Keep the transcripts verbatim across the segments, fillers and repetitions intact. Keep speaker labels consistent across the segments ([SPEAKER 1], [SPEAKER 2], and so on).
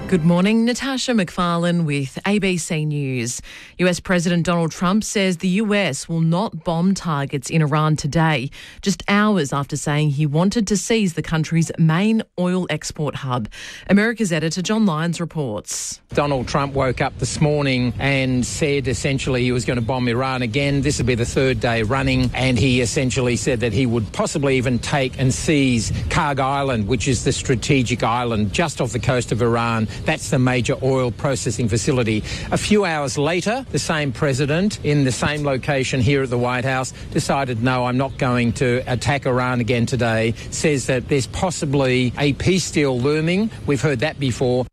[SPEAKER 1] Good morning, Natasha McFarlane with A B C News. U S President Donald Trump says the U S will not bomb targets in Iran today, just hours after saying he wanted to seize the country's main oil export hub. America's editor John Lyons reports.
[SPEAKER 2] Donald Trump woke up this morning and said essentially he was going to bomb Iran again. This would be the third day running, and he essentially said that he would possibly even take and seize Karg Island, which is the strategic island just off the coast of Iran. That's the major oil processing facility. A few hours later, the same president in the same location here at the White House decided, no, I'm not going to attack Iran again today, says that there's possibly a peace deal looming. We've heard that before.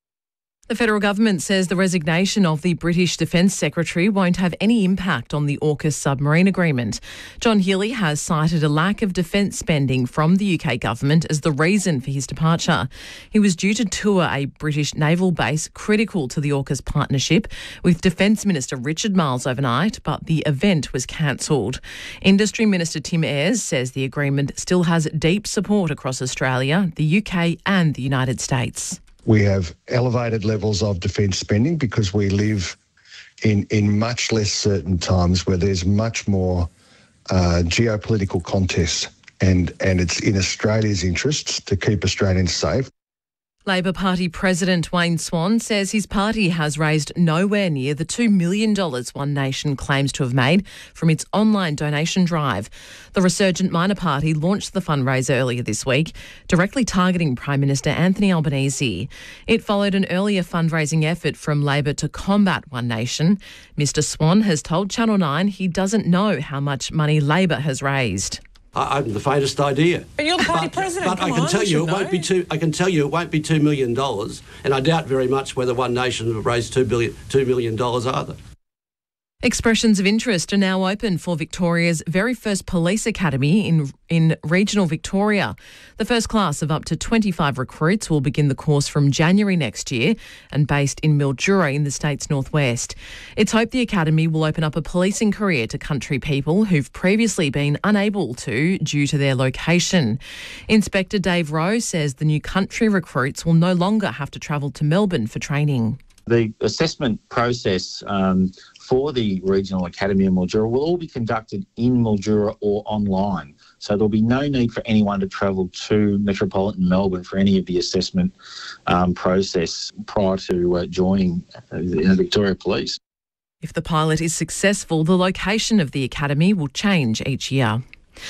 [SPEAKER 1] The federal government says the resignation of the British Defence Secretary won't have any impact on the AUKUS submarine agreement. John Healey has cited a lack of defence spending from the U K government as the reason for his departure. He was due to tour a British naval base critical to the AUKUS partnership with Defence Minister Richard Marles overnight, but the event was cancelled. Industry Minister Tim Ayres says the agreement still has deep support across Australia, the U K and the United States.
[SPEAKER 3] We have elevated levels of defence spending because we live in, in much less certain times where there's much more uh, geopolitical contest, and, and it's in Australia's interests to keep Australians safe.
[SPEAKER 1] Labor Party President Wayne Swan says his party has raised nowhere near the two million dollars One Nation claims to have made from its online donation drive. The resurgent minor party launched the fundraiser earlier this week, directly targeting Prime Minister Anthony Albanese. It followed an earlier fundraising effort from Labor to combat One Nation. Mister Swan has told Channel nine he doesn't know how much money Labor has raised.
[SPEAKER 4] I haven't the faintest idea.
[SPEAKER 5] But you're the party
[SPEAKER 4] but,
[SPEAKER 5] president.
[SPEAKER 4] But
[SPEAKER 5] Come
[SPEAKER 4] I can
[SPEAKER 5] on,
[SPEAKER 4] tell you,
[SPEAKER 5] you
[SPEAKER 4] it
[SPEAKER 5] know.
[SPEAKER 4] won't be two. I can tell you, it won't be two million dollars, and I doubt very much whether One Nation have raised two billion, two million dollars either.
[SPEAKER 1] Expressions of interest are now open for Victoria's very first police academy in in regional Victoria. The first class of up to twenty-five recruits will begin the course from January next year and based in Mildura in the state's northwest. It's hoped the academy will open up a policing career to country people who've previously been unable to due to their location. Inspector Dave Rowe says the new country recruits will no longer have to travel to Melbourne for training.
[SPEAKER 6] The assessment process um, for the Regional Academy in Mildura will all be conducted in Mildura or online. So there'll be no need for anyone to travel to metropolitan Melbourne for any of the assessment um, process prior to uh, joining uh, the Victoria Police.
[SPEAKER 1] If the pilot is successful, the location of the academy will change each year.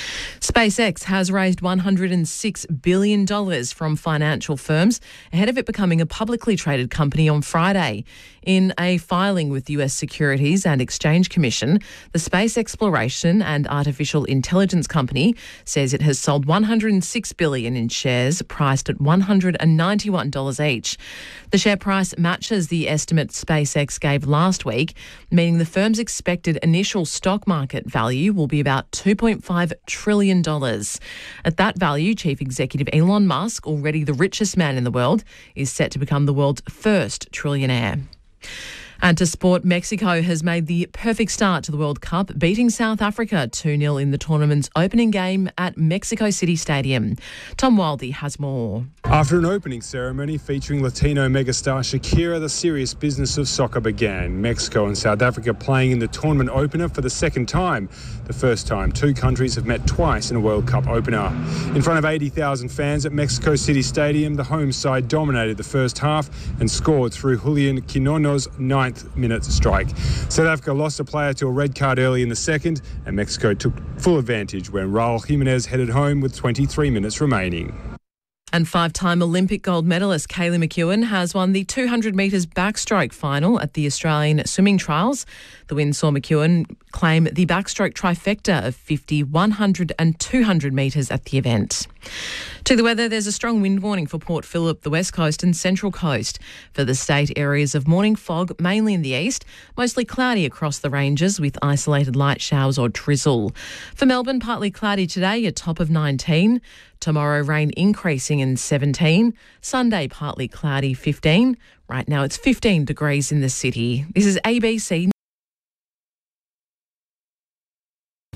[SPEAKER 1] SpaceX has raised one hundred six billion dollars from financial firms ahead of it becoming a publicly traded company on Friday. In a filing with the U S Securities and Exchange Commission, the Space Exploration and Artificial Intelligence Company says it has sold one hundred six billion dollars in shares priced at one hundred ninety-one dollars each. The share price matches the estimate SpaceX gave last week, meaning the firm's expected initial stock market value will be about two point five trillion dollars. At that value, Chief Executive Elon Musk, already the richest man in the world, is set to become the world's first trillionaire. And to sport, Mexico has made the perfect start to the World Cup, beating South Africa two nil in the tournament's opening game at Mexico City Stadium. Tom Wildey has more.
[SPEAKER 7] After an opening ceremony featuring Latino megastar Shakira, the serious business of soccer began. Mexico and South Africa playing in the tournament opener for the second time. The first time two countries have met twice in a World Cup opener. In front of eighty thousand fans at Mexico City Stadium, the home side dominated the first half and scored through Julian Quinono's ninth minute strike. South Africa lost a player to a red card early in the second, and Mexico took full advantage when Raul Jimenez headed home with twenty-three minutes remaining.
[SPEAKER 1] And five-time Olympic gold medalist Kaylee McEwen has won the two hundred metres backstroke final at the Australian Swimming Trials. The win saw McEwen claim the backstroke trifecta of fifty, one hundred and two hundred metres at the event. To the weather, there's a strong wind warning for Port Phillip, the West Coast and Central Coast. For the state, areas of morning fog, mainly in the east, mostly cloudy across the ranges with isolated light showers or drizzle. For Melbourne, partly cloudy today, a top of nineteen. Tomorrow, rain increasing in seventeen. Sunday, partly cloudy, fifteen. Right now, it's fifteen degrees in the city. This is A B C.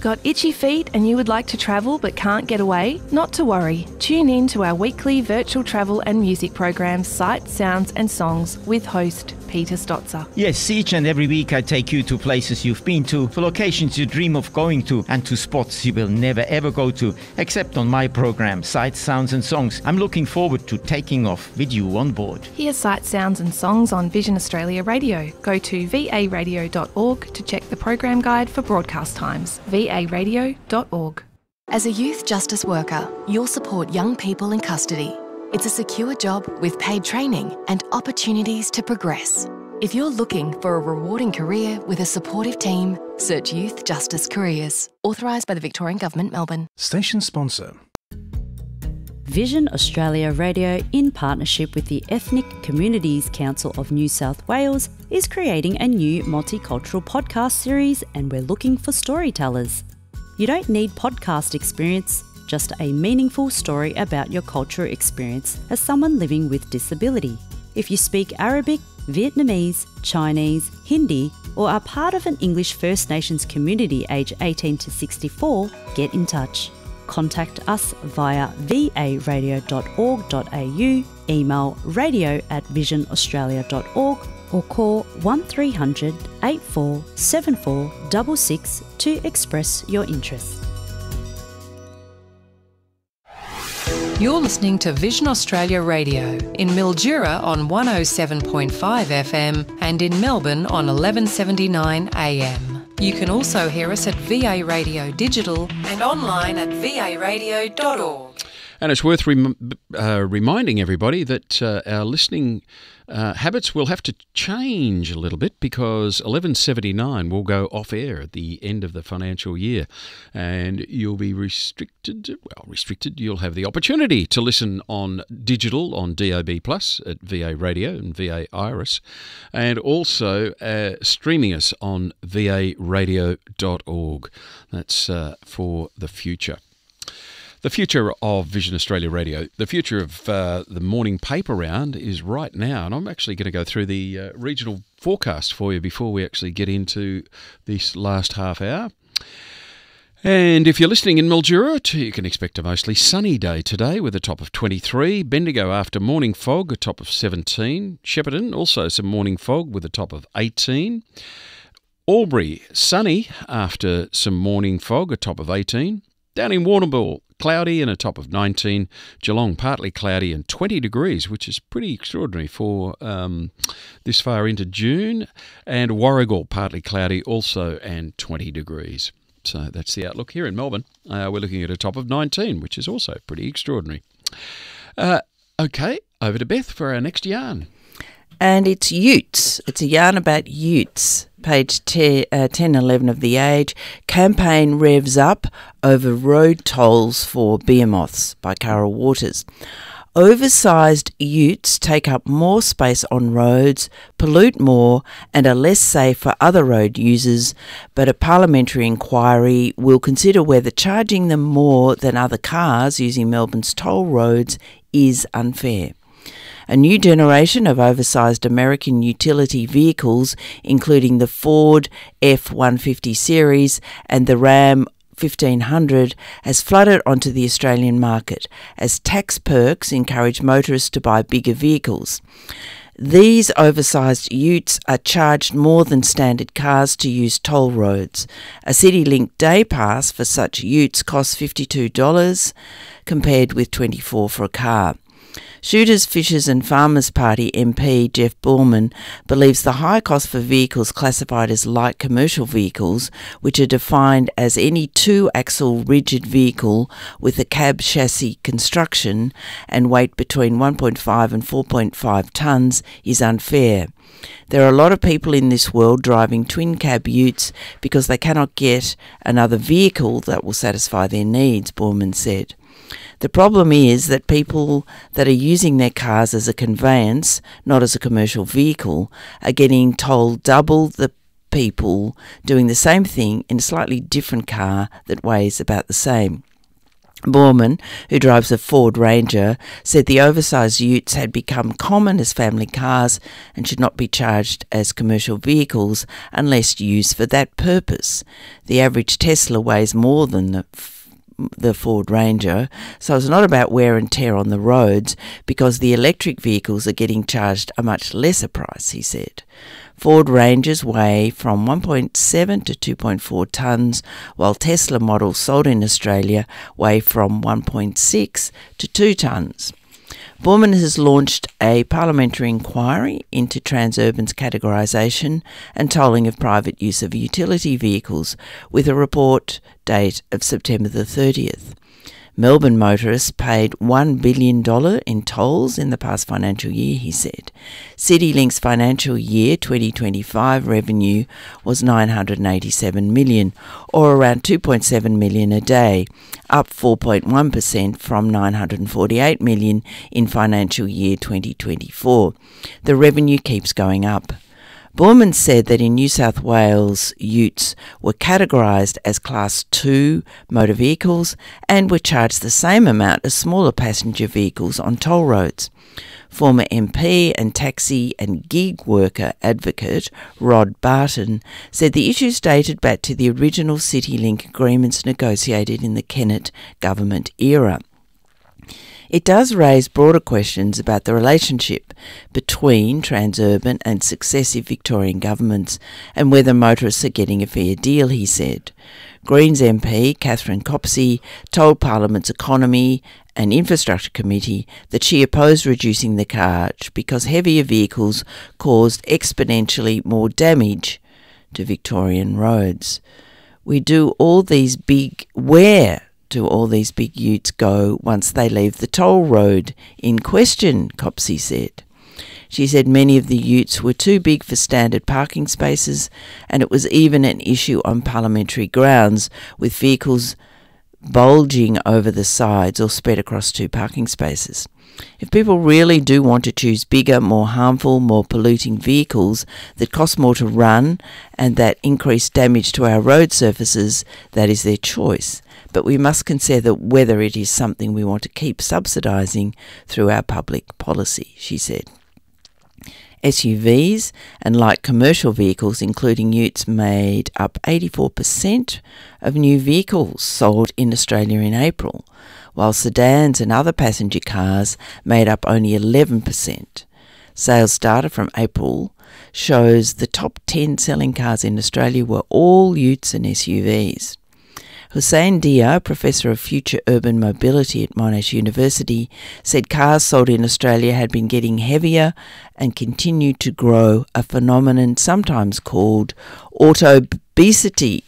[SPEAKER 5] Got itchy feet and you would like to travel but can't get away? Not to worry. Tune in to our weekly virtual travel and music program, Sights, Sounds and Songs, with host Peter Stotzer.
[SPEAKER 8] Yes, each and every week I take you to places you've been to, for locations you dream of going to, and to spots you will never ever go to, except on my program, Sights, Sounds and Songs. I'm looking forward to taking off with you on board.
[SPEAKER 5] Hear Sights, Sounds and Songs on Vision Australia Radio. Go to v a radio dot org to check the program guide for broadcast times. v a radio dot org.
[SPEAKER 9] As a youth justice worker, you'll support young people in custody. It's a secure job with paid training and opportunities to progress. If you're looking for a rewarding career with a supportive team, search Youth Justice Careers. Authorised by the Victorian Government, Melbourne.
[SPEAKER 10] Station sponsor.
[SPEAKER 11] Vision Australia Radio, in partnership with the Ethnic Communities Council of New South Wales, is creating a new multicultural podcast series, and we're looking for storytellers. You don't need podcast experience, just a meaningful story about your cultural experience as someone living with disability. If you speak Arabic, Vietnamese, Chinese, Hindi, or are part of an English First Nations community aged eighteen to sixty-four, get in touch. Contact us via v a radio dot org dot a u, email radio at vision australia dot org, or call one three hundred, eight four seven four six six to express your interest.
[SPEAKER 12] You're listening to Vision Australia Radio in Mildura on one oh seven point five F M and in Melbourne on eleven seventy-nine A M. You can also hear us at V A Radio Digital and online at v a radio dot org.
[SPEAKER 13] And it's worth rem- uh, reminding everybody that uh, our listening uh, habits will have to change a little bit, because eleven seventy-nine will go off air at the end of the financial year, and you'll be restricted, well, restricted, you'll have the opportunity to listen on digital on D A B Plus at V A Radio and V A Iris, and also uh, streaming us on v a radio dot org. That's uh, for the future. The future of Vision Australia Radio, the future of uh, the morning paper round is right now, and I'm actually going to go through the uh, regional forecast for you before we actually get into this last half hour. And if you're listening in Mildura, you can expect a mostly sunny day today with a top of twenty-three. Bendigo after morning fog, a top of seventeen. Shepparton, also some morning fog with a top of eighteen. Albury, sunny after some morning fog, a top of eighteen. Down in Warrnambool, cloudy and a top of nineteen. Geelong, partly cloudy and twenty degrees, which is pretty extraordinary for um, this far into June. And Warragul, partly cloudy also and twenty degrees. So that's the outlook here in Melbourne. Uh, we're looking at a top of nineteen, which is also pretty extraordinary. Uh, okay, over to Beth for our next yarn.
[SPEAKER 14] And it's utes. It's a yarn about utes. Page ten, uh, ten eleven of The Age. Campaign revs up over road tolls for behemoths by Carol Waters. Oversized utes take up more space on roads, pollute more, and are less safe for other road users, but a parliamentary inquiry will consider whether charging them more than other cars using Melbourne's toll roads is unfair. A new generation of oversized American utility vehicles, including the Ford F one fifty series and the Ram fifteen hundred, has flooded onto the Australian market as tax perks encourage motorists to buy bigger vehicles. These oversized utes are charged more than standard cars to use toll roads. A CityLink day pass for such utes costs fifty-two dollars, compared with twenty-four dollars for a car. Shooters, Fishers and Farmers Party M P Jeff Borman believes the high cost for vehicles classified as light commercial vehicles, which are defined as any two-axle rigid vehicle with a cab chassis construction and weight between one point five and four point five tonnes, is unfair. There are a lot of people in this world driving twin cab utes because they cannot get another vehicle that will satisfy their needs, Borman said. The problem is that people that are using their cars as a conveyance, not as a commercial vehicle, are getting told double the people doing the same thing in a slightly different car that weighs about the same. Borman, who drives a Ford Ranger, said the oversized utes had become common as family cars and should not be charged as commercial vehicles unless used for that purpose. The average Tesla weighs more than the the Ford Ranger, so it's not about wear and tear on the roads because the electric vehicles are getting charged a much lesser price, he said. Ford Rangers weigh from one point seven to two point four tonnes, while Tesla models sold in Australia weigh from one point six to two tonnes. Borman has launched a parliamentary inquiry into Transurban's categorisation and tolling of private use of utility vehicles, with a report date of September the thirtieth. Melbourne motorists paid one billion dollars in tolls in the past financial year, he said. CityLink's financial year twenty twenty-five revenue was nine hundred eighty-seven million dollars, or around two point seven million dollars a day, up four point one percent from nine hundred forty-eight million dollars in financial year twenty twenty-four. The revenue keeps going up. Borman said that in New South Wales, utes were categorised as Class two motor vehicles and were charged the same amount as smaller passenger vehicles on toll roads. Former M P and taxi and gig worker advocate Rod Barton said the issues dated back to the original CityLink agreements negotiated in the Kennett government era. It does raise broader questions about the relationship between Transurban and successive Victorian governments and whether motorists are getting a fair deal, he said. Greens M P Catherine Copsey told Parliament's Economy and Infrastructure Committee that she opposed reducing the charge because heavier vehicles caused exponentially more damage to Victorian roads. We do all these big... Where do all these big utes go once they leave the toll road in question, Copsey said. She said many of the utes were too big for standard parking spaces, and it was even an issue on parliamentary grounds, with vehicles bulging over the sides or spread across two parking spaces. If people really do want to choose bigger, more harmful, more polluting vehicles that cost more to run and that increase damage to our road surfaces, that is their choice. But we must consider whether it is something we want to keep subsidising through our public policy, she said. S U Vs and light commercial vehicles, including utes, made up eighty-four percent of new vehicles sold in Australia in April, while sedans and other passenger cars made up only eleven percent. Sales data from April shows the top ten selling cars in Australia were all utes and S U Vs. Hussein Dia, Professor of Future Urban Mobility at Monash University, said cars sold in Australia had been getting heavier and continued to grow, a phenomenon sometimes called autobesity.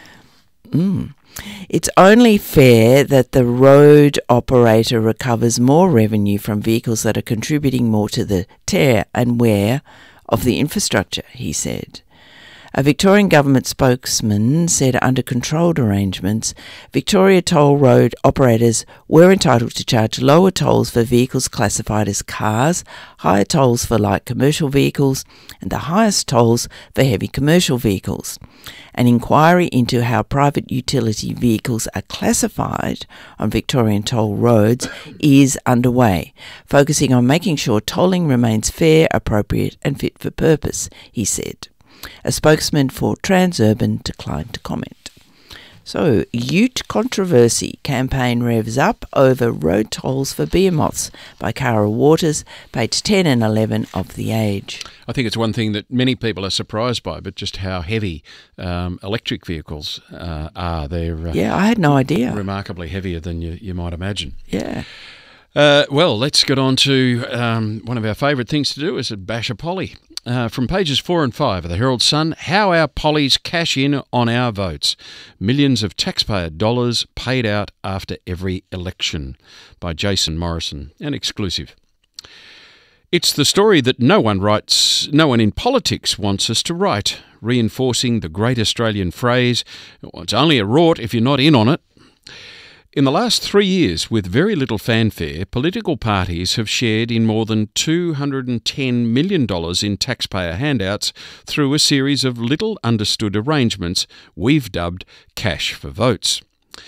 [SPEAKER 14] Mm. It's only fair that the road operator recovers more revenue from vehicles that are contributing more to the tear and wear of the infrastructure, he said. A Victorian government spokesman said under controlled arrangements, Victoria toll road operators were entitled to charge lower tolls for vehicles classified as cars, higher tolls for light commercial vehicles, and the highest tolls for heavy commercial vehicles. An inquiry into how private utility vehicles are classified on Victorian toll roads is underway, focusing on making sure tolling remains fair, appropriate and fit for purpose, he said. A spokesman for Transurban declined to comment. So, Ute controversy. Campaign revs up over road tolls for behemoths by Cara Waters, page ten and eleven of The Age.
[SPEAKER 13] I think it's one thing that many people are surprised by, but just how heavy um, electric vehicles uh, are. They're uh,
[SPEAKER 14] yeah, I had no idea.
[SPEAKER 13] Remarkably heavier than you, you might imagine.
[SPEAKER 14] Yeah.
[SPEAKER 13] Uh, well, let's get on to um, one of our favourite things to do is a bash a Polly. Uh, from pages four and five of the Herald Sun, how our pollies cash in on our votes. Millions of taxpayer dollars paid out after every election, by Jason Morrison, an exclusive. It's the story that no one writes, no one in politics wants us to write, reinforcing the great Australian phrase, it's only a rort if you're not in on it. In the last three years, with very little fanfare, political parties have shared in more than two hundred ten million dollars in taxpayer handouts through a series of little understood arrangements we've dubbed cash for votes.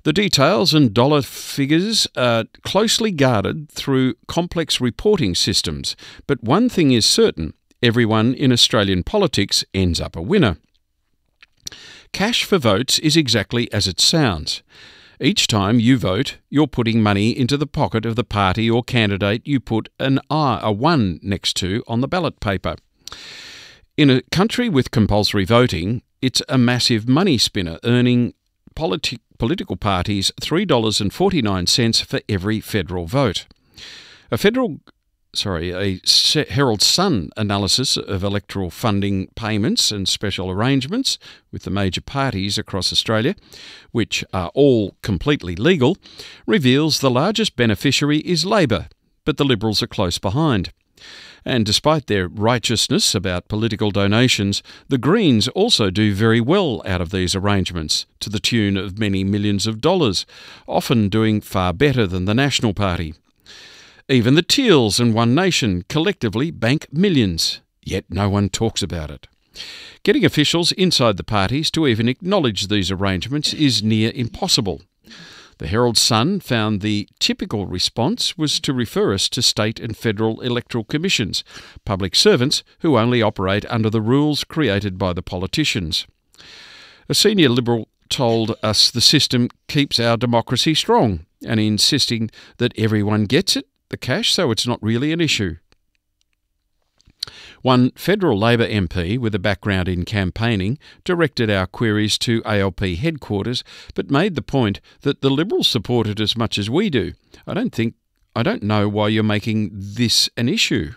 [SPEAKER 13] The details and dollar figures are closely guarded through complex reporting systems, but one thing is certain: everyone in Australian politics ends up a winner. Cash for votes is exactly as it sounds. Each time you vote, you're putting money into the pocket of the party or candidate you put an I, a one next to on the ballot paper. In a country with compulsory voting, it's a massive money spinner, earning politi- political parties three dollars and forty-nine cents for every federal vote. A federal Sorry, a Herald Sun analysis of electoral funding payments and special arrangements with the major parties across Australia, which are all completely legal, reveals the largest beneficiary is Labor, but the Liberals are close behind. And despite their righteousness about political donations, the Greens also do very well out of these arrangements, to the tune of many millions of dollars, often doing far better than the National Party. Even the Teals and One Nation collectively bank millions, yet no one talks about it. Getting officials inside the parties to even acknowledge these arrangements is near impossible. The Herald Sun found the typical response was to refer us to state and federal electoral commissions, public servants who only operate under the rules created by the politicians. A senior Liberal told us the system keeps our democracy strong, and insisting that everyone gets it, the cash, so it's not really an issue. One federal Labor M P with a background in campaigning directed our queries to A L P headquarters, but made the point that the Liberals support it as much as we do. I don't think, I don't know why you're making this an issue.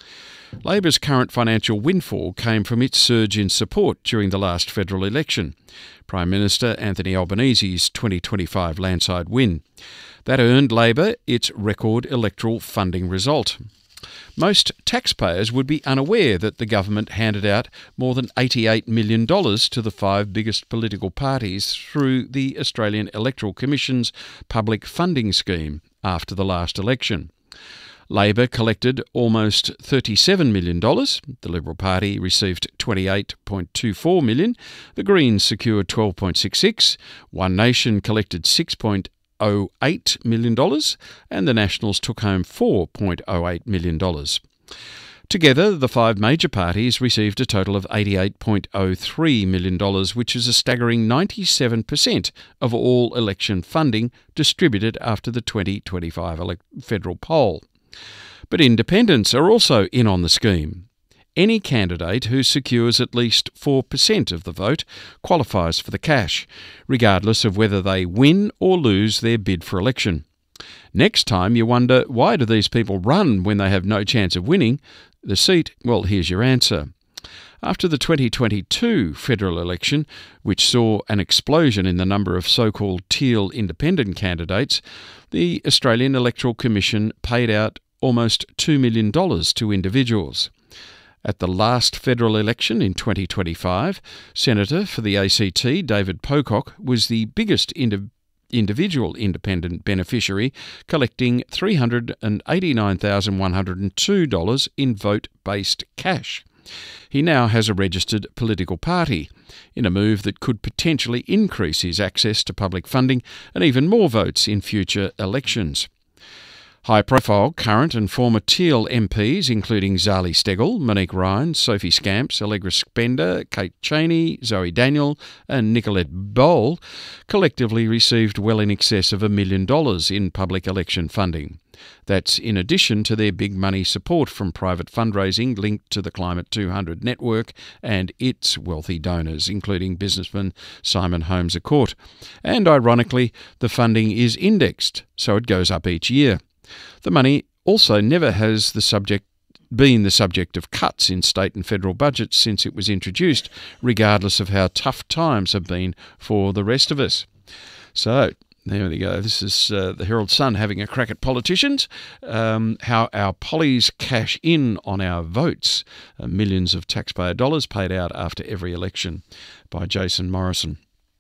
[SPEAKER 13] Labor's current financial windfall came from its surge in support during the last federal election, Prime Minister Anthony Albanese's twenty twenty-five landslide win. That earned Labor its record electoral funding result. Most taxpayers would be unaware that the government handed out more than eighty-eight million dollars to the five biggest political parties through the Australian Electoral Commission's public funding scheme after the last election. Labor collected almost thirty-seven million dollars, the Liberal Party received twenty-eight point two four million dollars, the Greens secured twelve point six six, One Nation collected six point oh eight million dollars, and the Nationals took home four point oh eight million dollars. Together, the five major parties received a total of eighty-eight point oh three million dollars, which is a staggering ninety-seven percent of all election funding distributed after the twenty twenty-five ele- federal poll. But independents are also in on the scheme. Any candidate who secures at least four percent of the vote qualifies for the cash, regardless of whether they win or lose their bid for election. Next time you wonder, why do these people run when they have no chance of winning the seat? Well, here's your answer. After the twenty twenty-two federal election, which saw an explosion in the number of so-called teal independent candidates, the Australian Electoral Commission paid out almost two million dollars to individuals. At the last federal election in twenty twenty-five, Senator for the A C T David Pocock was the biggest indi- individual independent beneficiary, collecting three hundred eighty-nine thousand one hundred two dollars in vote-based cash. He now has a registered political party, in a move that could potentially increase his access to public funding and even more votes in future elections. High-profile current and former Teal M Ps, including Zali Steggall, Monique Ryan, Sophie Scamps, Allegra Spender, Kate Cheney, Zoe Daniel and Nicolette Bowl, collectively received well in excess of a million dollars in public election funding. That's in addition to their big money support from private fundraising linked to the Climate two hundred network and its wealthy donors, including businessman Simon Holmes à Court. And ironically, the funding is indexed, so it goes up each year. The money also never has the subject been the subject of cuts in state and federal budgets since it was introduced, regardless of how tough times have been for the rest of us. So, there we go. This is uh, the Herald Sun having a crack at politicians, um, how our pollies cash in on our votes, uh, millions of taxpayer dollars paid out after every election, by Jason Morrison.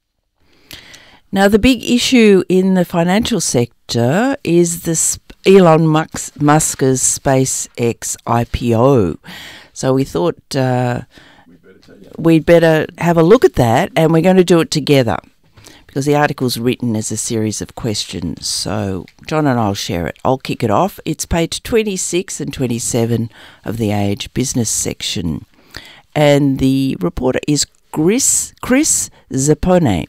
[SPEAKER 14] Now, the big issue in the financial sector is this Elon Musk's SpaceX I P O. So we thought uh, we'd better have a look at that, and we're going to do it together, because the article's written as a series of questions. So John and I'll share it. I'll kick it off. It's page twenty-six and twenty-seven of the Age business section. And the reporter is Chris, Chris Zappone.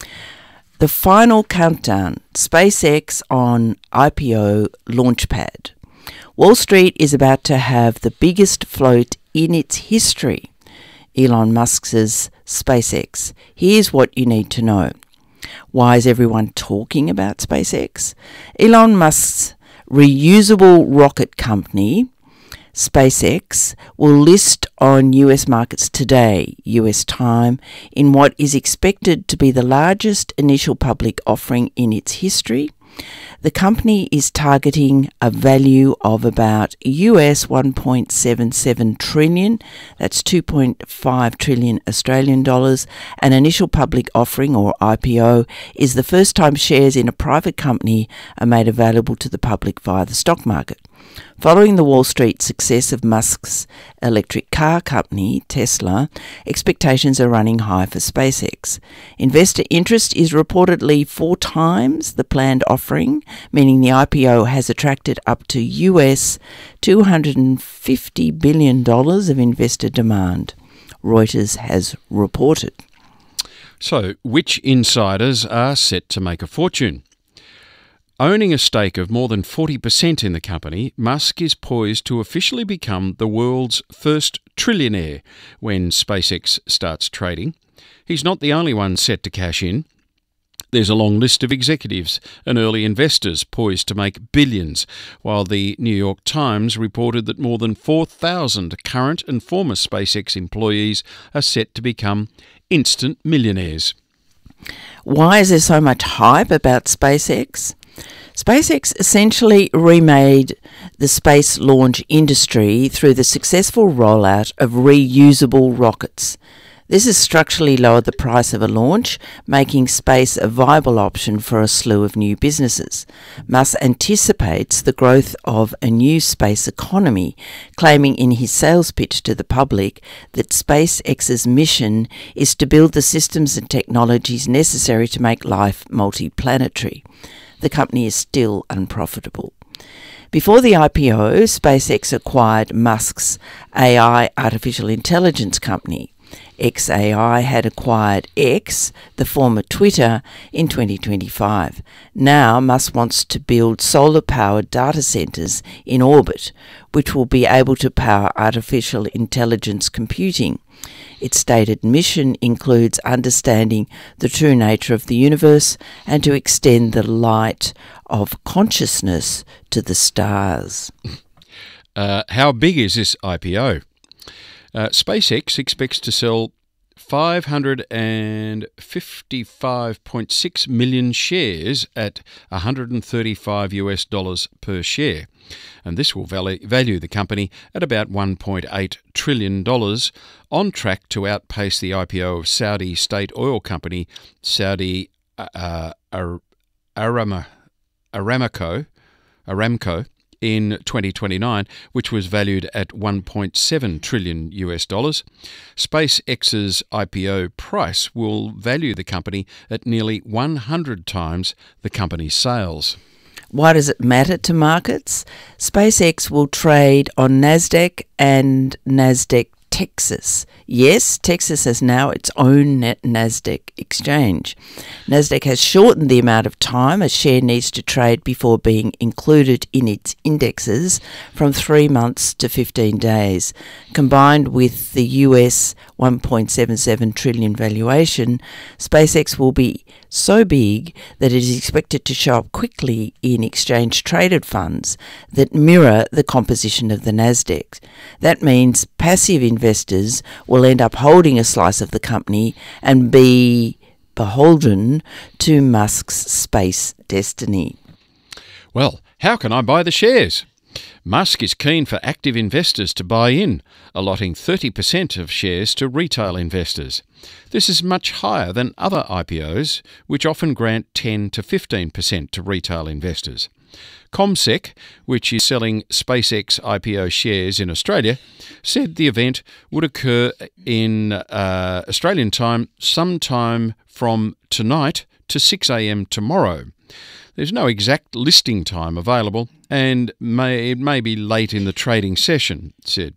[SPEAKER 14] The final countdown, SpaceX on I P O launchpad. Wall Street is about to have the biggest float in its history. Elon Musk's SpaceX. Here's what you need to know. Why is everyone talking about SpaceX? Elon Musk's reusable rocket company, SpaceX, will list on U S markets today, U S time, in what is expected to be the largest initial public offering in its history. The company is targeting a value of about U S one point seven seven trillion, that's two point five trillion Australian dollars. An initial public offering, or I P O, is the first time shares in a private company are made available to the public via the stock market. Following the Wall Street success of Musk's electric car company, Tesla, expectations are running high for SpaceX. Investor interest is reportedly four times the planned offering, meaning the I P O has attracted up to U S two hundred fifty billion dollars of investor demand, Reuters has reported.
[SPEAKER 13] So, which insiders are set to make a fortune? Owning a stake of more than forty percent in the company, Musk is poised to officially become the world's first trillionaire when SpaceX starts trading. He's not the only one set to cash in. There's a long list of executives and early investors poised to make billions, while the New York Times reported that more than four thousand current and former SpaceX employees are set to become instant millionaires.
[SPEAKER 14] Why is there so much hype about SpaceX? SpaceX essentially remade the space launch industry through the successful rollout of reusable rockets. This has structurally lowered the price of a launch, making space a viable option for a slew of new businesses. Musk anticipates the growth of a new space economy, claiming in his sales pitch to the public that SpaceX's mission is to build the systems and technologies necessary to make life multiplanetary. The company is still unprofitable. Before the I P O, SpaceX acquired Musk's A I artificial intelligence company. X A I had acquired X, the former Twitter, in twenty twenty-five. Now Musk wants to build solar-powered data centres in orbit, which will be able to power artificial intelligence computing. Its stated mission includes understanding the true nature of the universe and to extend the light of consciousness to the stars.
[SPEAKER 13] Uh, how big is this I P O? Uh, SpaceX expects to sell five hundred fifty-five point six million shares at one hundred thirty-five US dollars per share, and this will value the company at about one point eight trillion dollars, on track to outpace the I P O of Saudi state oil company Saudi uh, Ar- Aram- Aramco, Aramco in twenty twenty-nine, which was valued at one point seven trillion US dollars. SpaceX's I P O price will value the company at nearly one hundred times the company's sales.
[SPEAKER 14] Why does it matter to markets? SpaceX will trade on NASDAQ and NASDAQ Texas. Yes, Texas has now its own NASDAQ exchange. NASDAQ has shortened the amount of time a share needs to trade before being included in its indexes from three months to fifteen days. Combined with the U S one point seven seven trillion valuation, SpaceX will be so big that it is expected to show up quickly in exchange-traded funds that mirror the composition of the NASDAQ. That means passive investors will end up holding a slice of the company and be beholden to Musk's space destiny.
[SPEAKER 13] Well, how can I buy the shares? Musk is keen for active investors to buy in, allotting thirty percent of shares to retail investors. This is much higher than other I P Os, which often grant ten to fifteen percent to retail investors. CommSec, which is selling SpaceX I P O shares in Australia, said the event would occur in uh, Australian time sometime from tonight to six a m tomorrow. There's no exact listing time available, and may, it may be late in the trading session, it said.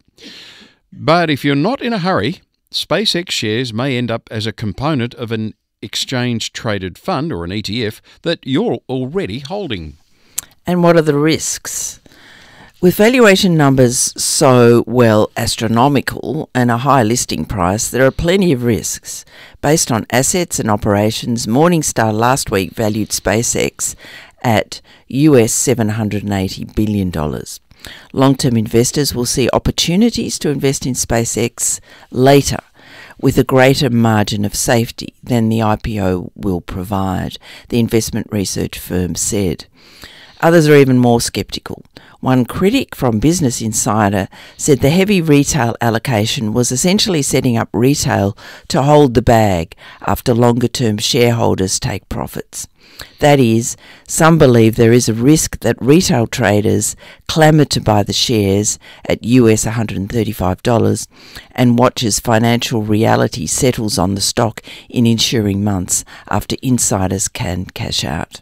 [SPEAKER 13] But if you're not in a hurry, SpaceX shares may end up as a component of an exchange-traded fund or an E T F that you're already holding.
[SPEAKER 14] And what are the risks? With valuation numbers so, well, astronomical and a high listing price, there are plenty of risks. Based on assets and operations, Morningstar last week valued SpaceX at U S seven hundred eighty billion dollars. Long-term investors will see opportunities to invest in SpaceX later with a greater margin of safety than the I P O will provide, the investment research firm said. Others are even more sceptical. One critic from Business Insider said the heavy retail allocation was essentially setting up retail to hold the bag after longer-term shareholders take profits. That is, some believe there is a risk that retail traders clamour to buy the shares at U S one hundred thirty-five dollars and watch as financial reality settles on the stock in ensuing months after insiders can cash out.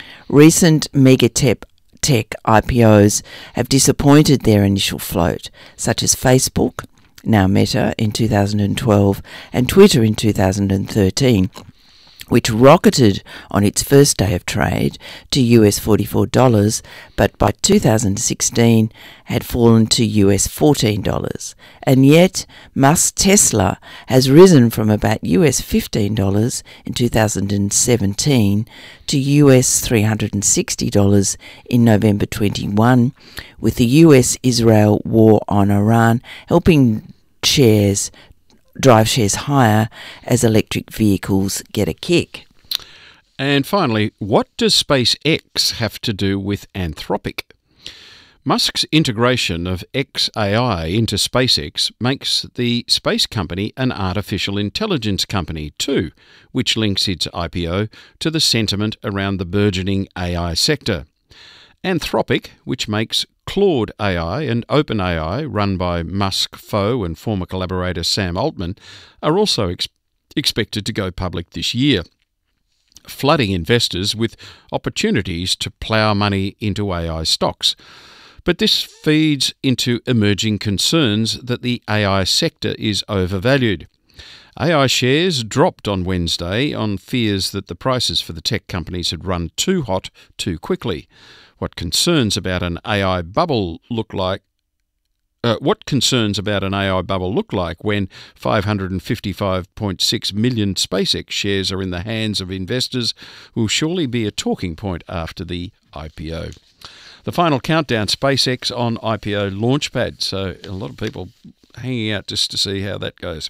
[SPEAKER 14] Recent mega tech tech I P Os have disappointed their initial float, such as Facebook, now Meta, in two thousand twelve, and Twitter in two thousand thirteen, which rocketed on its first day of trade to U S forty-four dollars, but by two thousand sixteen had fallen to U S fourteen dollars. And yet, Musk's Tesla has risen from about U S fifteen dollars in two thousand seventeen to U S three hundred sixty dollars in November twenty-one, with the U S-Israel war on Iran helping shares drive shares higher as electric vehicles get a kick.
[SPEAKER 13] And finally, what does SpaceX have to do with Anthropic? Musk's integration of X A I into SpaceX makes the space company an artificial intelligence company too, which links its I P O to the sentiment around the burgeoning A I sector. Anthropic, which makes Claude A I and OpenAI, run by Musk foe and former collaborator Sam Altman, are also ex- expected to go public this year, flooding investors with opportunities to plough money into A I stocks. But this feeds into emerging concerns that the A I sector is overvalued. A I shares dropped on Wednesday on fears that the prices for the tech companies had run too hot too quickly. What concerns about an A I bubble look like? Uh, what concerns about an A I bubble look like when five hundred fifty-five point six million SpaceX shares are in the hands of investors will surely be a talking point after the I P O. The final countdown, SpaceX on I P O launchpad. So a lot of people hanging out just to see how that goes.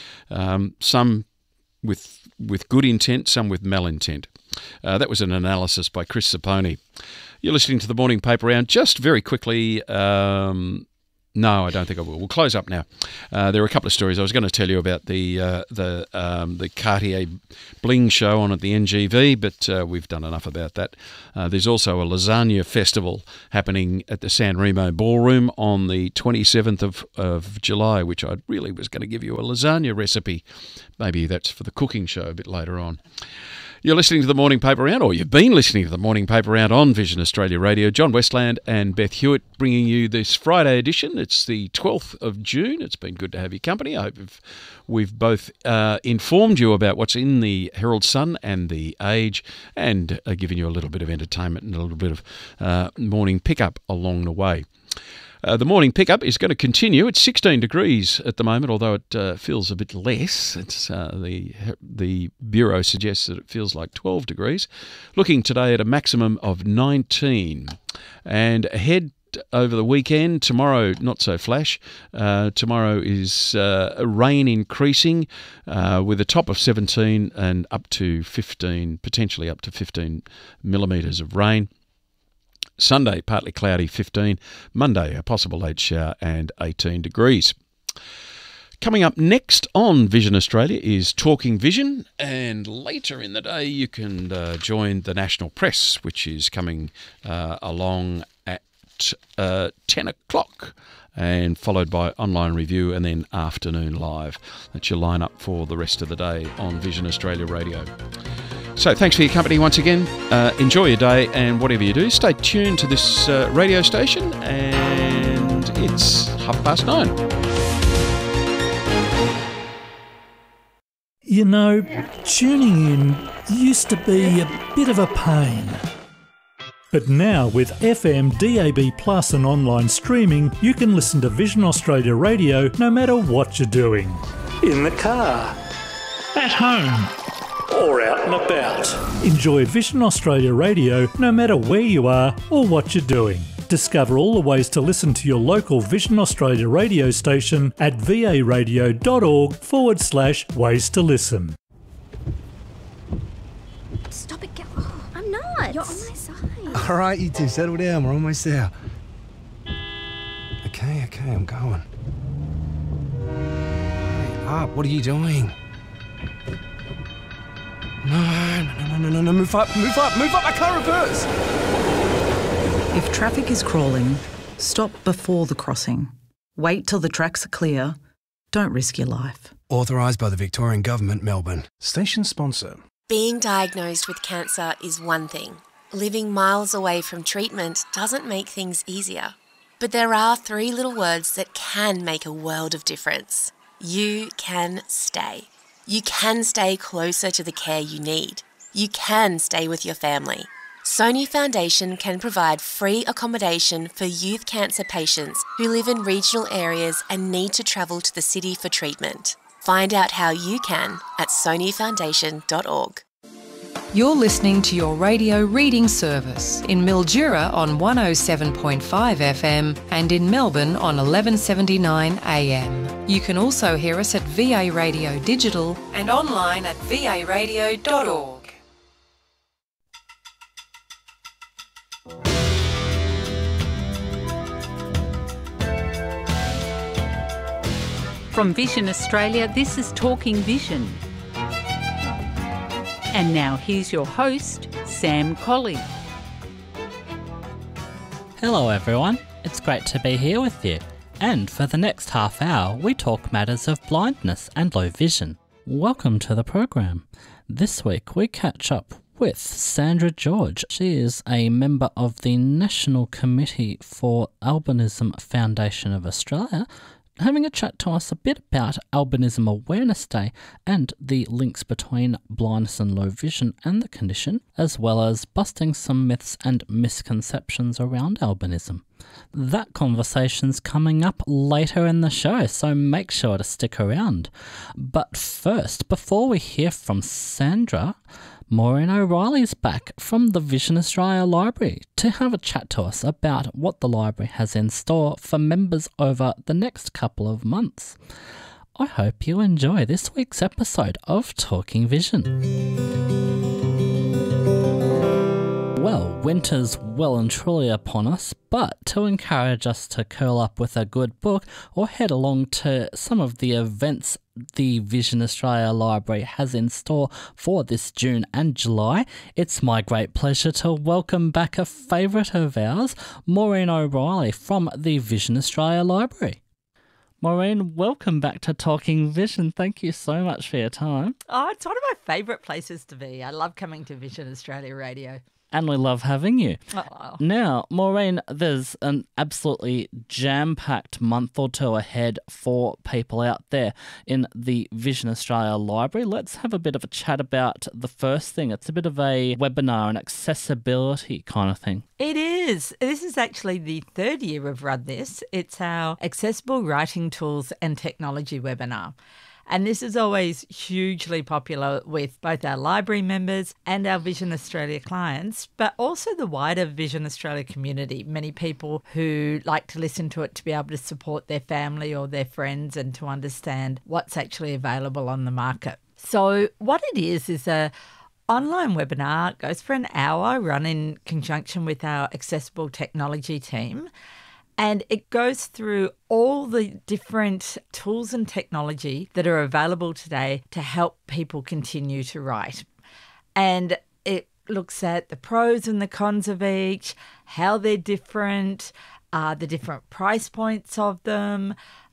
[SPEAKER 13] Um, some with with good intent, some with malintent. Uh, that was an analysis by Chris Saponi. You're listening to the Morning Paper Round. Just very quickly, um, no, I don't think I will. We'll close up now. Uh, there are a couple of stories. I was going to tell you about the uh, the um, the Cartier Bling show on at the N G V, but uh, we've done enough about that. Uh, there's also a lasagna festival happening at the San Remo Ballroom on the twenty-seventh of, of July, which I really was going to give you a lasagna recipe. Maybe that's for the cooking show a bit later on. You're listening to the Morning Paper Round, or you've been listening to the Morning Paper Round on Vision Australia Radio. John Westland and Beth Hewitt bringing you this Friday edition. It's the twelfth of June. It's been good to have your company. I hope we've, we've both uh, informed you about what's in the Herald Sun and the Age, and uh, given you a little bit of entertainment and a little bit of uh, morning pickup along the way. Uh, the morning pickup is going to continue. It's sixteen degrees at the moment, although it uh, feels a bit less. It's uh, the the Bureau suggests that it feels like twelve degrees. Looking today at a maximum of nineteen. And ahead over the weekend, tomorrow not so flash. Uh, tomorrow is uh, rain increasing uh, with a top of seventeen and up to fifteen, potentially up to fifteen millimetres of rain. Sunday, partly cloudy, fifteen. Monday, a possible late shower and eighteen degrees. Coming up next on Vision Australia is Talking Vision, and later in the day you can uh, join the National Press, which is coming uh, along at uh, ten o'clock, and followed by Online Review and then Afternoon Live. That's your lineup for the rest of the day on Vision Australia Radio. So thanks for your company once again. Uh, enjoy your day, and whatever you do, stay tuned to this uh, radio station, and it's half past nine.
[SPEAKER 10] You know, tuning in used to be a bit of a pain. But now with F M, D A B plus and online streaming, you can listen to Vision Australia Radio no matter what you're doing. In the car, at home, or out and about. Enjoy Vision Australia Radio no matter where you are or what you're doing. Discover all the ways to listen to your local Vision Australia radio station at varadio.org forward slash ways to listen.
[SPEAKER 15] Stop it, get oh, I'm not. You're on my side.
[SPEAKER 16] All right, you two, settle down. We're almost there. Okay, okay, I'm going. Hurry up, what are you doing? No, no, no, no, no, no, move up, move up, move up, I can't reverse!
[SPEAKER 17] If traffic is crawling, stop before the crossing. Wait till the tracks are clear. Don't risk your life.
[SPEAKER 16] Authorised by the Victorian Government, Melbourne. Station sponsor.
[SPEAKER 18] Being diagnosed with cancer is one thing. Living miles away from treatment doesn't make things easier. But there are three little words that can make a world of difference. You can stay. You can stay closer to the care you need. You can stay with your family. Sony Foundation can provide free accommodation for youth cancer patients who live in regional areas and need to travel to the city for treatment. Find out how you can at sony foundation dot org.
[SPEAKER 12] You're listening to your radio reading service in Mildura on one oh seven point five F M and in Melbourne on eleven seventy-nine A M. You can also hear us at V A Radio Digital and online at v a radio dot org.
[SPEAKER 19] From Vision Australia, this is Talking Vision. And now here's your host, Sam Colley.
[SPEAKER 20] Hello everyone, it's great to be here with you. And for the next half hour, we talk matters of blindness and low vision. Welcome to the program. This week we catch up with Sandra George. She is a member of the National Committee for Albinism Foundation of Australia, having a chat to us a bit about Albinism Awareness Day and the links between blindness and low vision and the condition, as well as busting some myths and misconceptions around albinism. That conversation's coming up later in the show, so make sure to stick around. But first, before we hear from Sandra, Maureen O'Reilly's back from the Vision Australia Library to have a chat to us about what the library has in store for members over the next couple of months. I hope you enjoy this week's episode of Talking Vision. Well, winter's well and truly upon us, but to encourage us to curl up with a good book or head along to some of the events the Vision Australia Library has in store for this June and July, it's my great pleasure to welcome back a favourite of ours, Maureen O'Reilly from the Vision Australia Library. Maureen, welcome back to Talking Vision. Thank you so much for your time.
[SPEAKER 21] Oh, it's one of my favourite places to be. I love coming to Vision Australia Radio.
[SPEAKER 20] And we love having you.
[SPEAKER 21] Oh.
[SPEAKER 20] Now, Maureen, there's an absolutely jam-packed month or two ahead for people out there in the Vision Australia Library. Let's have a bit of a chat about the first thing. It's a bit of a webinar, an accessibility kind of thing.
[SPEAKER 21] It is. This is actually the third year we've run this. It's our Accessible Writing Tools and Technology webinar. And this is always hugely popular with both our library members and our Vision Australia clients, but also the wider Vision Australia community. Many people who like to listen to it to be able to support their family or their friends and to understand what's actually available on the market. So what it is is a online webinar. It goes for an hour, run in conjunction with our accessible technology team. And it goes through all the different tools and technology that are available today to help people continue to write. And it looks at the pros and the cons of each, how they're different, uh, the different price points of them,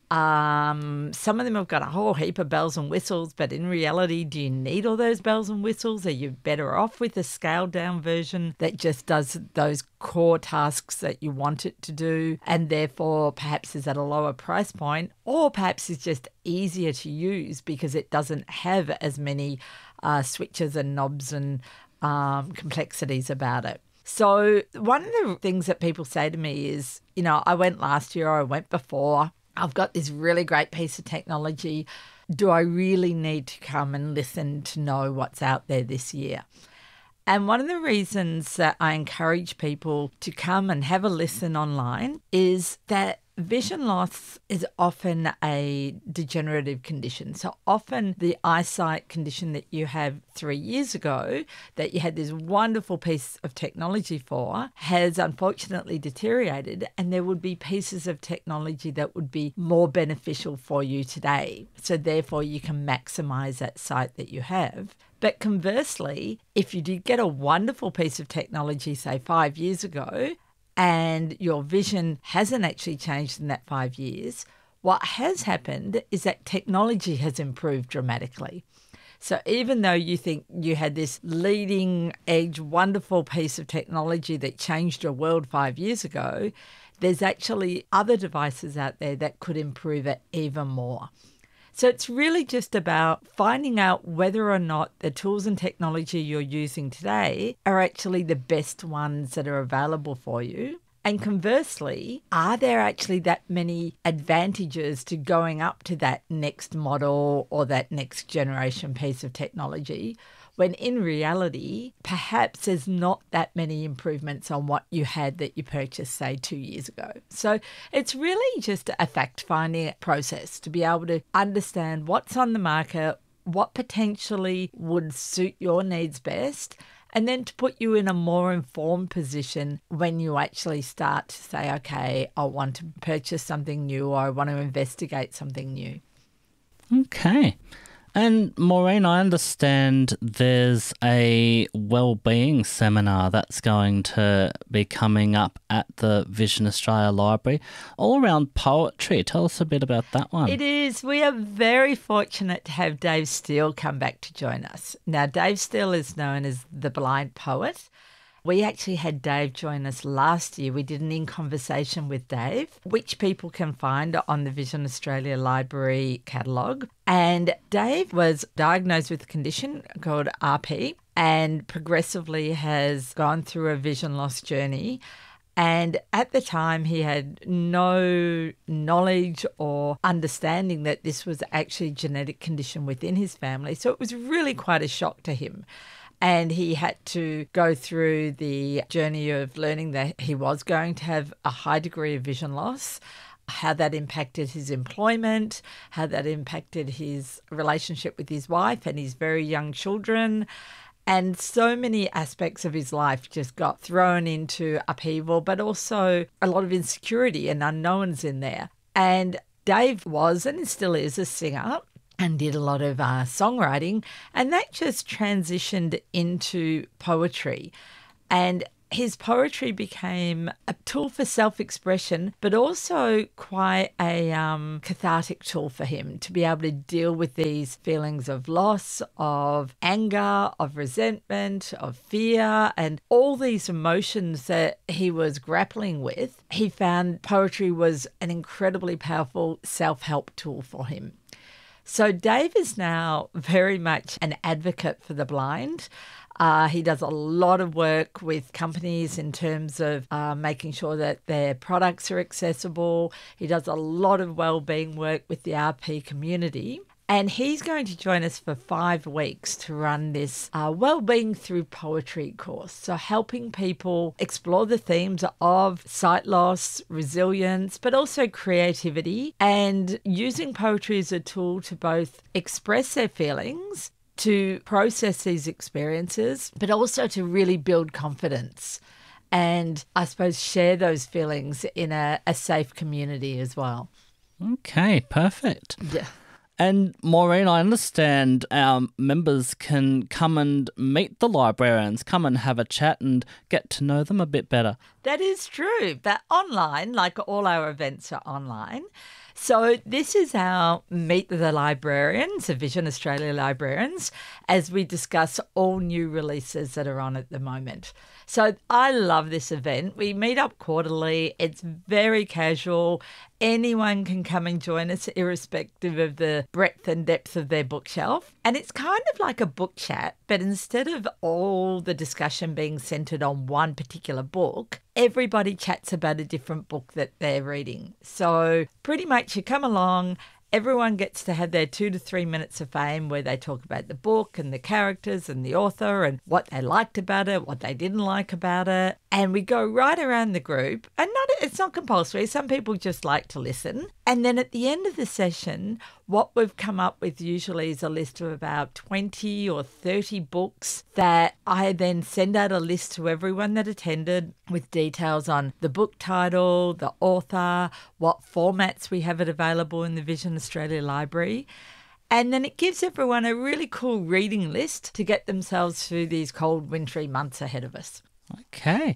[SPEAKER 21] Um, some of them have got a whole heap of bells and whistles, but in reality, do you need all those bells and whistles? Are you better off with a scaled down version that just does those core tasks that you want it to do, and therefore perhaps is at a lower price point, or perhaps is just easier to use because it doesn't have as many uh, switches and knobs and um, complexities about it? So one of the things that people say to me is, you know, I went last year, or I went before, I've got this really great piece of technology. Do I really need to come and listen to know what's out there this year? And one of the reasons that I encourage people to come and have a listen online is that vision loss is often a degenerative condition. So often the eyesight condition that you have three years ago, that you had this wonderful piece of technology for, has unfortunately deteriorated, and there would be pieces of technology that would be more beneficial for you today. So therefore you can maximise that sight that you have. But conversely, if you did get a wonderful piece of technology, say five years ago, and your vision hasn't actually changed in that five years, what has happened is that technology has improved dramatically. So even though you think you had this leading edge, wonderful piece of technology that changed your world five years ago, there's actually other devices out there that could improve it even more. So it's really just about finding out whether or not the tools and technology you're using today are actually the best ones that are available for you. And conversely, are there actually that many advantages to going up to that next model or that next generation piece of technology, when in reality, perhaps there's not that many improvements on what you had that you purchased, say, two years ago. So it's really just a fact-finding process to be able to understand what's on the market, what potentially would suit your needs best, and then to put you in a more informed position when you actually start to say, okay, I want to purchase something new, or I want to investigate something new.
[SPEAKER 20] Okay. And Maureen, I understand there's a wellbeing seminar that's going to be coming up at the Vision Australia Library, all around poetry. Tell us a bit about that one.
[SPEAKER 21] It is. We are very fortunate to have Dave Steele come back to join us. Now, Dave Steele is known as the Blind Poet. We actually had Dave join us last year. We did an In Conversation with Dave, which people can find on the Vision Australia Library catalogue. And Dave was diagnosed with a condition called R P and progressively has gone through a vision loss journey. And at the time, he had no knowledge or understanding that this was actually a genetic condition within his family. So it was really quite a shock to him. And he had to go through the journey of learning that he was going to have a high degree of vision loss, how that impacted his employment, how that impacted his relationship with his wife and his very young children. And so many aspects of his life just got thrown into upheaval, but also a lot of insecurity and unknowns in there. And Dave was, and still is, a singer, and did a lot of uh, songwriting, and that just transitioned into poetry. And his poetry became a tool for self-expression, but also quite a um, cathartic tool for him to be able to deal with these feelings of loss, of anger, of resentment, of fear, and all these emotions that he was grappling with. He found poetry was an incredibly powerful self-help tool for him. So Dave is now very much an advocate for the blind. Uh, he does a lot of work with companies in terms of uh, making sure that their products are accessible. He does a lot of wellbeing work with the R P community. And he's going to join us for five weeks to run this uh, Wellbeing Through Poetry course. So helping people explore the themes of sight loss, resilience, but also creativity, and using poetry as a tool to both express their feelings, to process these experiences, but also to really build confidence and, I suppose, share those feelings in a, a safe community as well.
[SPEAKER 20] Okay, perfect.
[SPEAKER 21] Yeah.
[SPEAKER 20] And Maureen, I understand our members can come and meet the librarians, come and have a chat and get to know them a bit better.
[SPEAKER 21] That is true. But online, like all our events are online. So this is our Meet the Librarians, the Vision Australia librarians, as we discuss all new releases that are on at the moment. So I love this event. We meet up quarterly. It's very casual. Anyone can come and join us irrespective of the breadth and depth of their bookshelf. And it's kind of like a book chat, but instead of all the discussion being centred on one particular book, everybody chats about a different book that they're reading. So pretty much you come along, everyone gets to have their two to three minutes of fame where they talk about the book and the characters and the author and what they liked about it, what they didn't like about it. And we go right around the group. And not it's not compulsory. Some people just like to listen. And then at the end of the session, what we've come up with usually is a list of about twenty or thirty books that I then send out a list to everyone that attended with details on the book title, the author, what formats we have it available in the Vision Australia Library. And then it gives everyone a really cool reading list to get themselves through these cold, wintry months ahead of us.
[SPEAKER 20] Okay.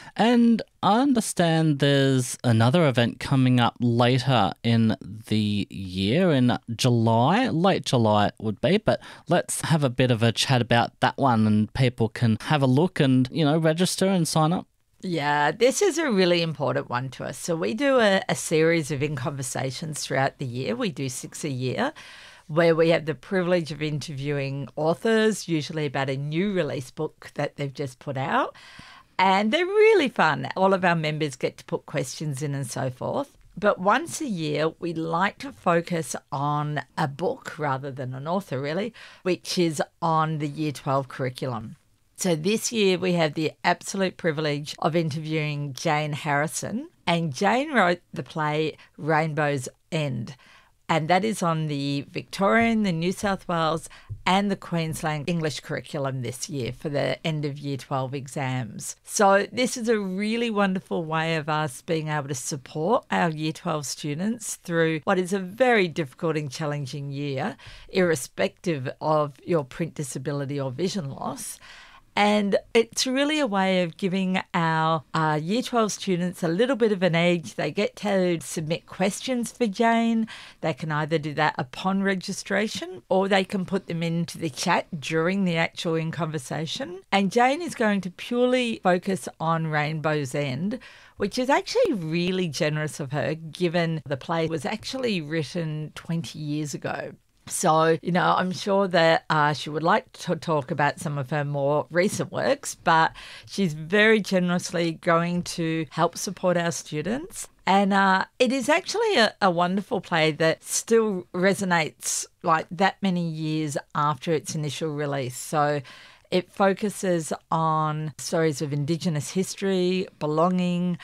[SPEAKER 20] And I understand there's another event coming up later in the year, in July, late July it would be, but let's have a bit of a chat about that one and people can have a look and, you know, register and sign up.
[SPEAKER 21] Yeah, this is a really important one to us. So we do a, a series of In Conversations throughout the year. We do six a year, where we have the privilege of interviewing authors, usually about a new release book that they've just put out. And they're really fun. All of our members get to put questions in and so forth. But once a year, we like to focus on a book rather than an author, really, which is on the Year twelve curriculum. So this year we have the absolute privilege of interviewing Jane Harrison. And Jane wrote the play Rainbow's End. And that is on the Victorian, the New South Wales and the Queensland English curriculum this year for the end of Year twelve exams. So this is a really wonderful way of us being able to support our Year twelve students through what is a very difficult and challenging year, irrespective of your print disability or vision loss. And it's really a way of giving our uh, Year twelve students a little bit of an edge. They get to submit questions for Jane. They can either do that upon registration or they can put them into the chat during the actual In Conversation. And Jane is going to purely focus on Rainbow's End, which is actually really generous of her, given the play was actually written twenty years ago. So, you know, I'm sure that uh, she would like to talk about some of her more recent works, but she's very generously going to help support our students. And uh, it is actually a, a wonderful play that still resonates like that many years after its initial release. So it focuses on stories of Indigenous history, belonging,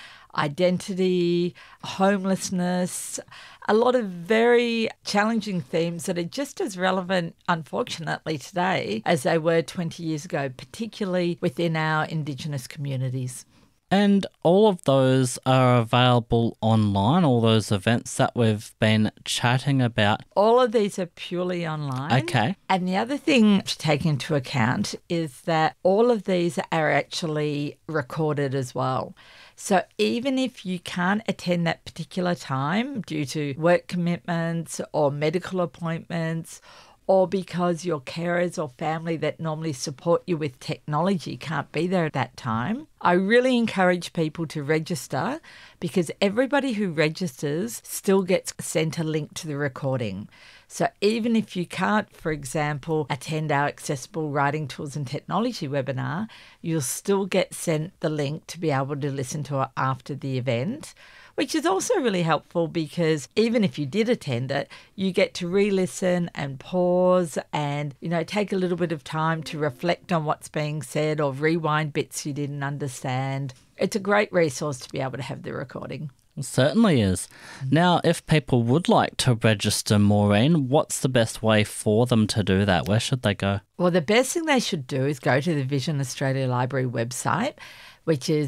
[SPEAKER 21] identity, homelessness, a lot of very challenging themes that are just as relevant, unfortunately, today as they were twenty years ago, particularly within our Indigenous communities.
[SPEAKER 20] And all of those are available online, all those events that we've been chatting about?
[SPEAKER 21] All of these are purely online.
[SPEAKER 20] Okay.
[SPEAKER 21] And the other thing to take into account is that all of these are actually recorded as well. So even if you can't attend that particular time due to work commitments or medical appointments, or because your carers or family that normally support you with technology can't be there at that time, I really encourage people to register, because everybody who registers still gets sent a link to the recording. So even if you can't, for example, attend our Accessible Writing Tools and Technology webinar, you'll still get sent the link to be able to listen to it after the event, which is also really helpful because even if you did attend it, you get to re-listen and pause and, you know, take a little bit of time to reflect on what's being said or rewind bits you didn't understand. It's a great resource to be able to have the recording.
[SPEAKER 20] It certainly is. Now, if people would like to register, Maureen, what's the best way for them to do that? Where should they go?
[SPEAKER 21] Well, the best thing they should do is go to the Vision Australia Library website, which is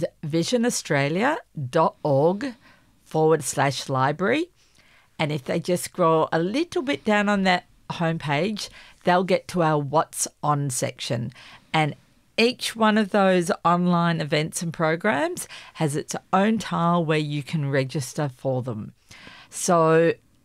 [SPEAKER 21] visionaustralia.org forward slash library. And if they just scroll a little bit down on that homepage, they'll get to our What's On section. And each one of those online events and programs has its own tile where you can register for them. So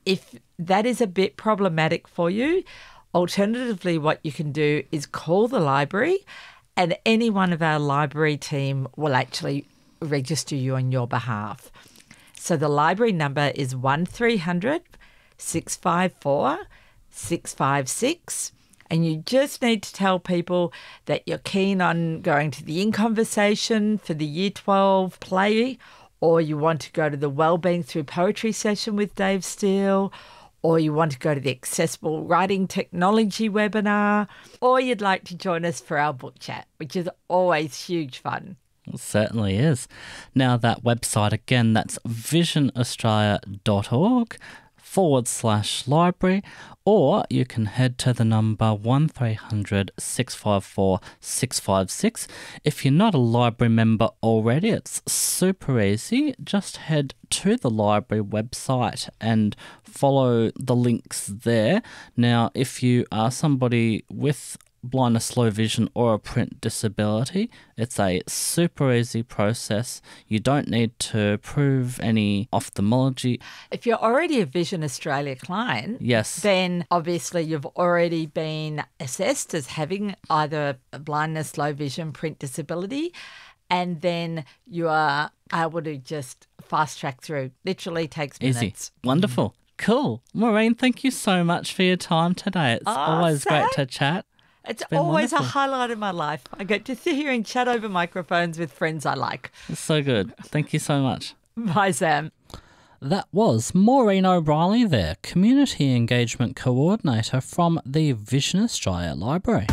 [SPEAKER 21] if that is a bit problematic for you, alternatively, what you can do is call the library, and any one of our library team will actually register you on your behalf. So the library number is one three hundred six five four six five six, and you just need to tell people that you're keen on going to the In Conversation for the Year twelve play, or you want to go to the Wellbeing Through Poetry session with Dave Steele, or you want to go to the Accessible Writing Technology webinar, or you'd like to join us for our book chat, which is always huge fun.
[SPEAKER 20] It certainly is. Now, that website again, that's visionaustralia.org forward slash library, or you can head to the number one three hundred six five four six five six. If you're not a library member already, it's super easy. Just head to the library website and follow the links there. Now, if you are somebody with blindness, low vision or a print disability, it's a super easy process. You don't need to prove any ophthalmology.
[SPEAKER 21] If you're already a Vision Australia client,
[SPEAKER 20] yes,
[SPEAKER 21] then obviously you've already been assessed as having either a blindness, low vision, print disability, and then you are able to just fast track through. Literally takes minutes.
[SPEAKER 20] Easy. Wonderful. Cool. Maureen, thank you so much for your time today. It's
[SPEAKER 21] Oh,
[SPEAKER 20] always
[SPEAKER 21] Sam.
[SPEAKER 20] great to chat.
[SPEAKER 21] It's
[SPEAKER 20] been
[SPEAKER 21] always
[SPEAKER 20] wonderful.
[SPEAKER 21] a highlight of my life. I get to sit here and chat over microphones with friends I like.
[SPEAKER 20] It's so good. Thank you so much.
[SPEAKER 21] Bye, Sam.
[SPEAKER 20] That was Maureen O'Reilly there, Community Engagement Coordinator from the Vision Australia Library.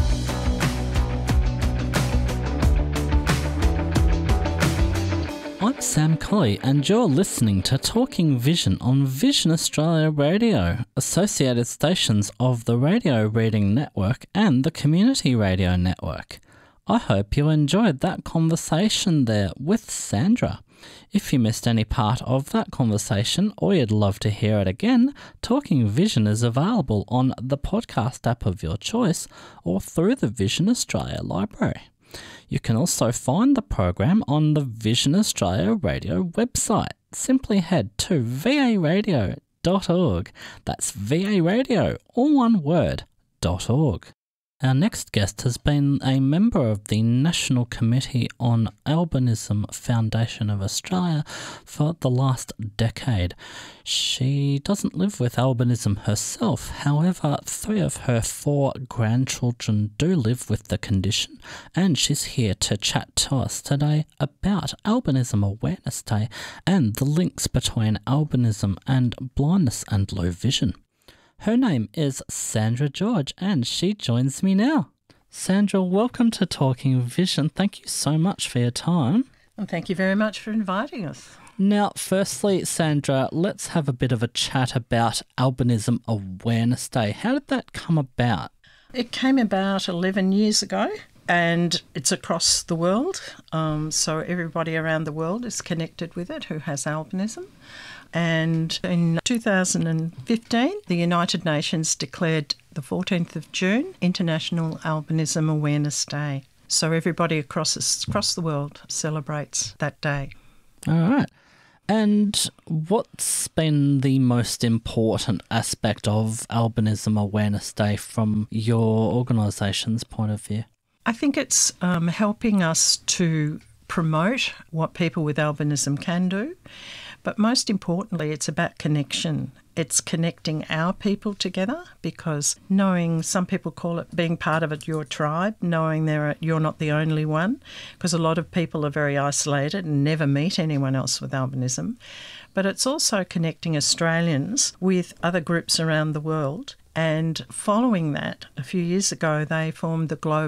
[SPEAKER 20] I'm Sam Colley, and you're listening to Talking Vision on Vision Australia Radio, associated stations of the Radio Reading Network and the Community Radio Network. I hope you enjoyed that conversation there with Sandra. If you missed any part of that conversation or you'd love to hear it again, Talking Vision is available on the podcast app of your choice or through the Vision Australia Library. You can also find the program on the Vision Australia Radio website. Simply head to v a radio dot org. That's V A Radio, all one word, dot org. Our next guest has been a member of the National Committee on Albinism Foundation of Australia for the last decade. She doesn't live with albinism herself, however, three of her four grandchildren do live with the condition, and she's here to chat to us today about Albinism Awareness Day and the links between albinism and blindness and low vision. Her name is Sandra George, and she joins me now. Sandra, welcome to Talking Vision. Thank you so much for your time.
[SPEAKER 2] And thank you very much for inviting us.
[SPEAKER 20] Now, firstly, Sandra, let's have a bit of a chat about Albinism Awareness Day. How did that come about?
[SPEAKER 2] It came about eleven years ago, and it's across the world. Um, so everybody around the world is connected with it who has albinism. And in two thousand fifteen, the United Nations declared the fourteenth of June International Albinism Awareness Day. So everybody across across the world celebrates that day.
[SPEAKER 20] All right. And what's been the most important aspect of Albinism Awareness Day from your organisation's point of view?
[SPEAKER 2] I think it's um, helping us to promote what people with albinism can do. But most importantly, it's about connection. It's connecting our people together, because knowing, some people call it being part of it, your tribe, knowing there are, you're not the only one, because a lot of people are very isolated and never meet anyone else with albinism. But it's also connecting Australians with other groups around the world. And following that, a few years ago, they formed the Global